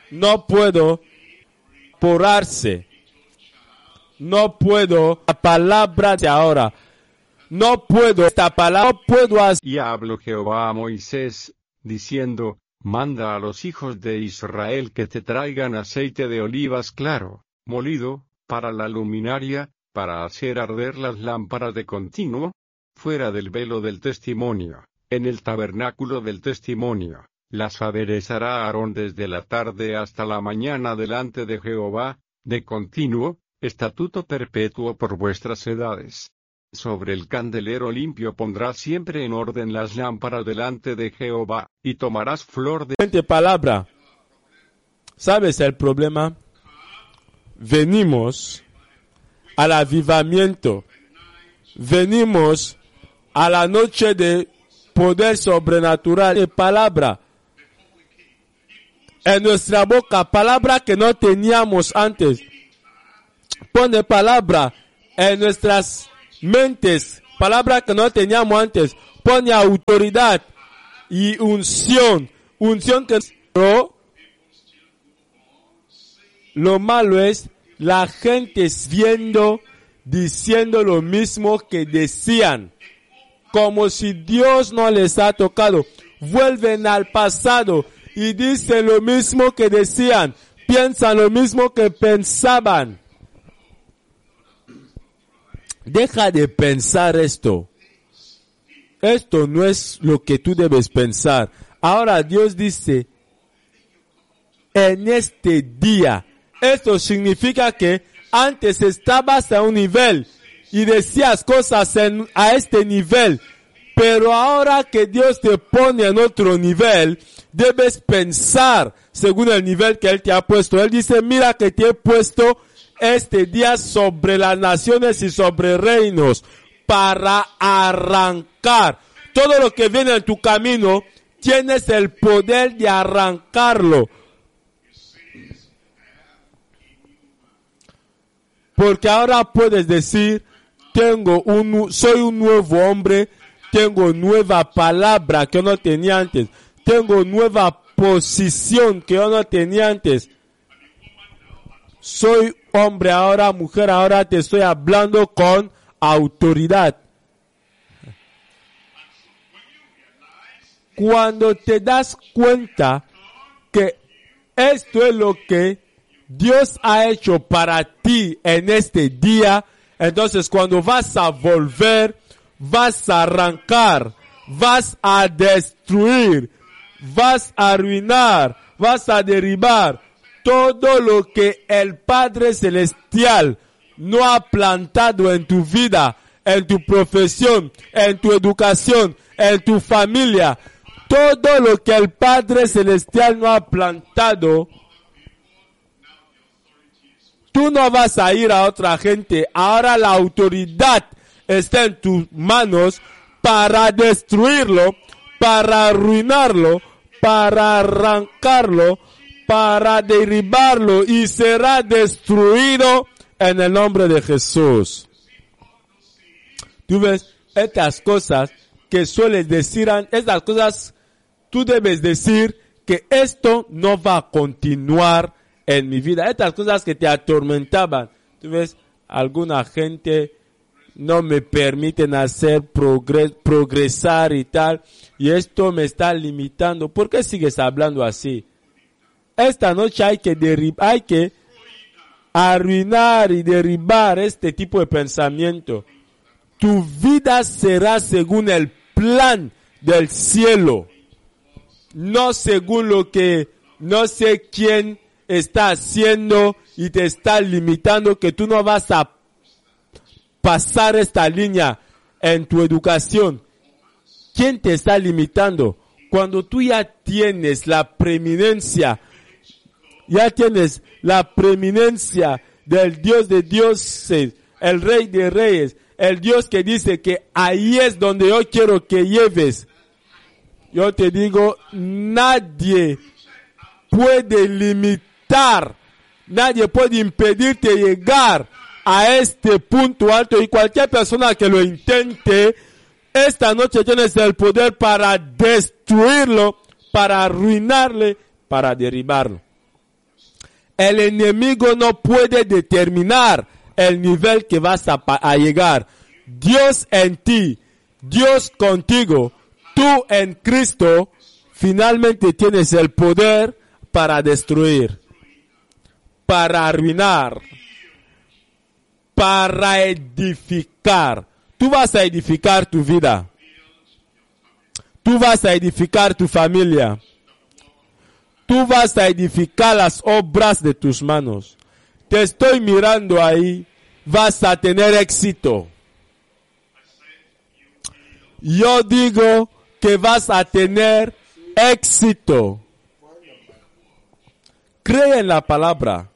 no puedo porarse. No puedo, la palabra de ahora. No puedo, esta palabra no puedo hacer. Y habló Jehová a Moisés, diciendo, manda a los hijos de Israel que te traigan aceite de olivas claro, molido, para la luminaria, para hacer arder las lámparas de continuo, fuera del velo del testimonio, en el tabernáculo del testimonio. Las aderezará Aarón desde la tarde hasta la mañana delante de Jehová, de continuo, estatuto perpetuo por vuestras edades. Sobre el candelero limpio pondrás siempre en orden las lámparas delante de Jehová, y tomarás flor de palabra. ¿Sabes el problema? Venimos al avivamiento. Venimos a la noche de poder sobrenatural de palabra. En nuestra boca, palabra que no teníamos antes. Pone palabra en nuestras mentes, palabra que no teníamos antes. Pone autoridad y unción que lo malo es la gente diciendo lo mismo que decían, como si Dios no les ha tocado. Vuelven al pasado y dicen lo mismo que decían, piensan lo mismo que pensaban. Deja de pensar esto. Esto no es lo que tú debes pensar. Ahora Dios dice, en este día. Esto significa que antes estabas a un nivel y decías cosas a este nivel. Pero ahora que Dios te pone en otro nivel, debes pensar según el nivel que Él te ha puesto. Él dice, mira que te he puesto este día sobre las naciones y sobre reinos para arrancar. Todo lo que viene en tu camino, tienes el poder de arrancarlo. Porque ahora puedes decir, soy un nuevo hombre, tengo nueva palabra que yo no tenía antes, tengo nueva posición que yo no tenía antes. Soy hombre ahora, mujer ahora, te estoy hablando con autoridad. Cuando te das cuenta que esto es lo que Dios ha hecho para ti en este día, entonces cuando vas a volver, vas a arrancar, vas a destruir, vas a arruinar, vas a derribar todo lo que el Padre Celestial no ha plantado en tu vida, en tu profesión, en tu educación, en tu familia. Todo lo que el Padre Celestial no ha plantado, tú no vas a ir a otra gente. Ahora la autoridad está en tus manos para destruirlo, para arruinarlo, para arrancarlo, para derribarlo, y será destruido en el nombre de Jesús. Tú ves, estas cosas que sueles decir, estas cosas, tú debes decir que esto no va a continuar en mi vida. Estas cosas que te atormentaban, tú ves, alguna gente no me permiten hacer progresar y tal, y esto me está limitando. ¿Por qué sigues hablando así? Esta noche hay que arruinar y derribar este tipo de pensamiento. Tu vida será según el plan del cielo, no según lo que no sé quién está haciendo y te está limitando, que tú no vas a pasar esta línea en tu educación. ¿Quién te está limitando? Cuando tú ya tienes la preeminencia del Dios de dioses, el Rey de reyes, el Dios que dice que ahí es donde yo quiero que lleves. Yo te digo, nadie puede limitar, nadie puede impedirte llegar a este punto alto, y cualquier persona que lo intente, esta noche tienes el poder para destruirlo, para arruinarle, para derribarlo. el enemigo no puede determinar el nivel que vas a llegar. Dios en ti, Dios contigo, tú en Cristo, finalmente tienes el poder para destruir, para arruinar, para edificar. Tú vas a edificar tu vida. Tú vas a edificar tu familia. Tú vas a edificar las obras de tus manos. Te estoy mirando ahí. Vas a tener éxito. Yo digo que vas a tener éxito. Cree en la palabra.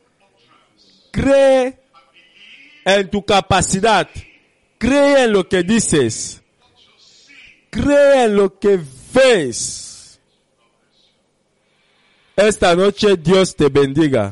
Cree en tu capacidad. Cree en lo que dices. Cree en lo que ves. Esta noche Dios te bendiga.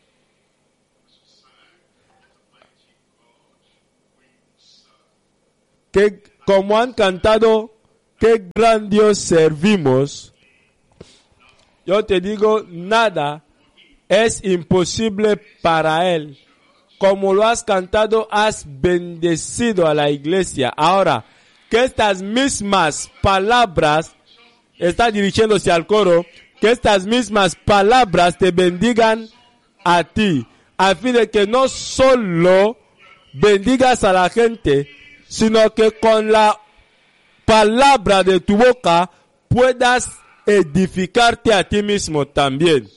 Que como han cantado, qué gran Dios servimos. Yo te digo, nada es imposible para Él. Como lo has cantado, has bendecido a la iglesia. Ahora, que estas mismas palabras, está dirigiéndose al coro, que estas mismas palabras te bendigan a ti, a fin de que no solo bendigas a la gente, sino que con la palabra de tu boca puedas edificarte a ti mismo también.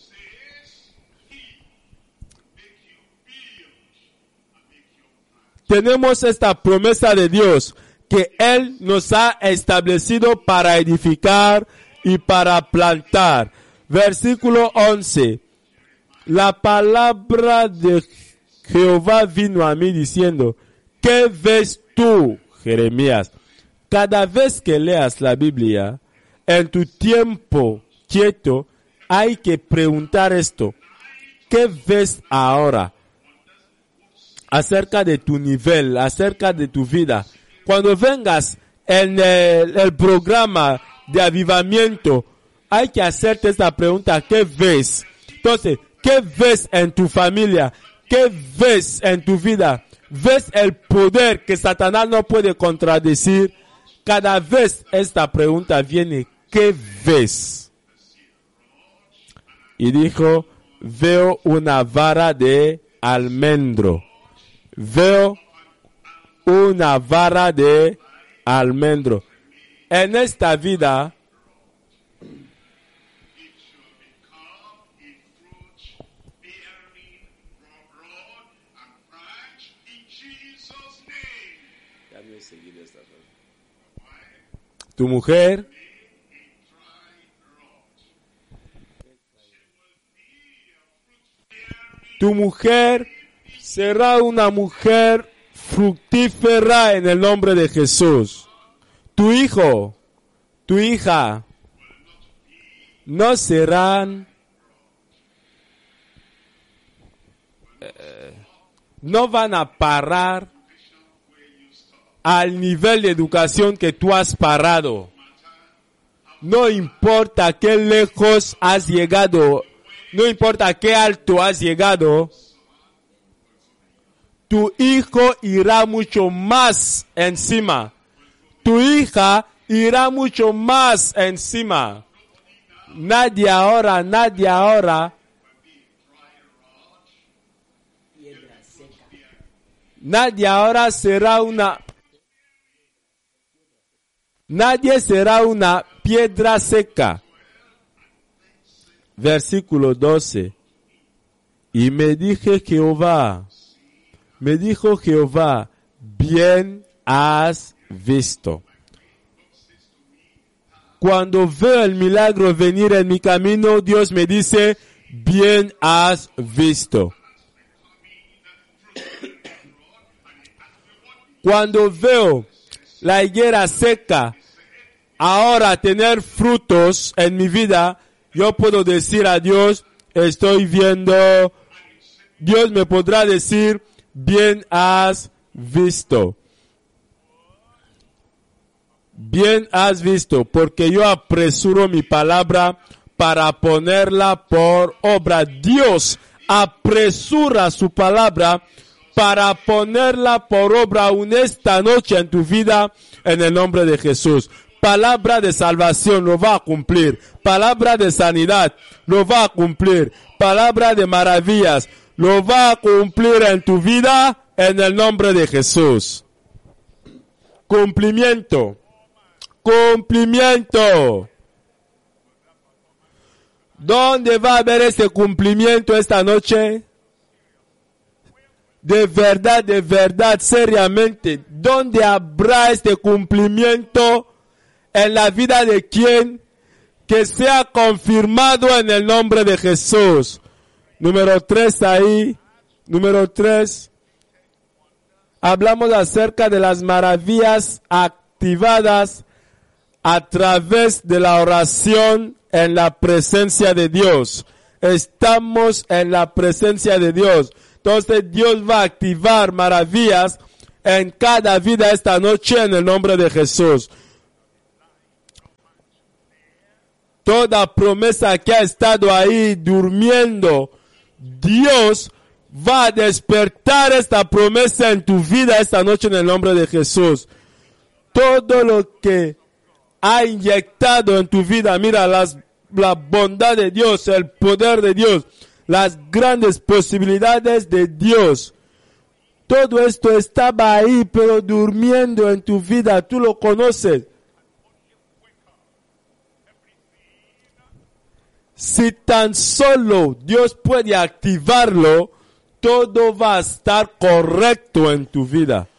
Tenemos esta promesa de Dios que Él nos ha establecido para edificar y para plantar. Versículo 11. La palabra de Jehová vino a mí diciendo, ¿qué ves tú, Jeremías? Cada vez que leas la Biblia, en tu tiempo quieto, hay que preguntar esto. ¿Qué ves ahora? Acerca de tu nivel, acerca de tu vida. Cuando vengas en el programa de avivamiento, hay que hacerte esta pregunta, ¿qué ves? Entonces, ¿qué ves en tu familia? ¿Qué ves en tu vida? ¿Ves el poder que Satanás no puede contradecir? Cada vez esta pregunta viene, ¿qué ves? Y dijo, veo una vara de almendro. Veo una vara de almendro. En esta vida, tu mujer será una mujer fructífera en el nombre de Jesús. Tu hijo, tu hija, no serán, no van a parar al nivel de educación que tú has parado. No importa qué lejos has llegado, no importa qué alto has llegado, tu hijo irá mucho más encima. Tu hija irá mucho más encima. Nadie ahora. Nadie ahora será una piedra seca. Versículo 12. Y me dijo Jehová, bien has visto. Cuando veo el milagro venir en mi camino, Dios me dice, bien has visto. Cuando veo la higuera seca, ahora tener frutos en mi vida, yo puedo decir a Dios, estoy viendo. Dios me podrá decir, bien has visto. Bien has visto, porque yo apresuro mi palabra para ponerla por obra. Dios apresura su palabra para ponerla por obra aún esta noche en tu vida, en el nombre de Jesús. Palabra de salvación lo va a cumplir. Palabra de sanidad lo va a cumplir. Palabra de maravillas lo va a cumplir en tu vida, en el nombre de Jesús. Cumplimiento. Cumplimiento. ¿Dónde va a haber ese cumplimiento esta noche? De verdad, seriamente, ¿dónde habrá este cumplimiento en la vida de quien? Que sea confirmado en el nombre de Jesús. Número 3 ahí. Número 3. Hablamos acerca de las maravillas activadas a través de la oración en la presencia de Dios. Estamos en la presencia de Dios. Entonces Dios va a activar maravillas en cada vida esta noche en el nombre de Jesús. Toda promesa que ha estado ahí durmiendo, Dios va a despertar esta promesa en tu vida esta noche en el nombre de Jesús. Todo lo que ha inyectado en tu vida, mira la bondad de Dios, el poder de Dios, las grandes posibilidades de Dios. Todo esto estaba ahí, pero durmiendo en tu vida. Tú lo conoces. Si tan solo Dios puede activarlo, todo va a estar correcto en tu vida.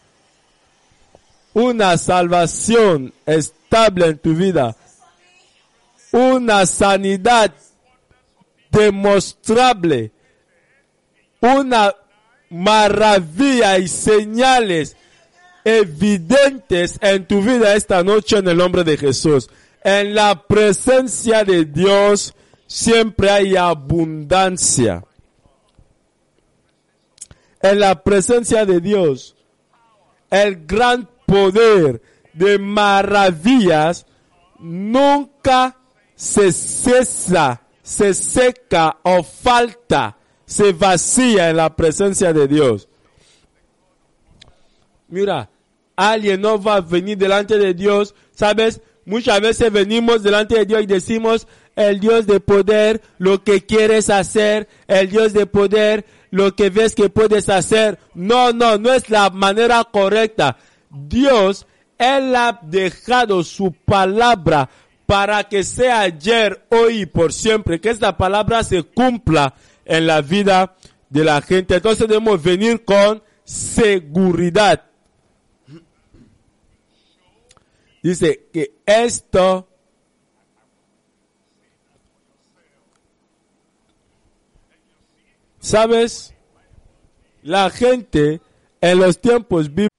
Una salvación estable en tu vida. Una sanidad demostrable. Una maravilla y señales evidentes en tu vida esta noche en el nombre de Jesús. En la presencia de Dios siempre hay abundancia. En la presencia de Dios, el gran poder de maravillas nunca se cesa, se seca o falta, se vacía en la presencia de Dios. Mira, alguien no va a venir delante de Dios, ¿sabes? Muchas veces venimos delante de Dios y decimos, el Dios de poder, lo que quieres hacer, el Dios de poder, lo que ves que puedes hacer. No es la manera correcta. Dios, Él ha dejado su palabra para que sea ayer, hoy y por siempre, que esta palabra se cumpla en la vida de la gente. Entonces debemos venir con seguridad. Dice que esto ¿sabes? La gente en los tiempos bíblicos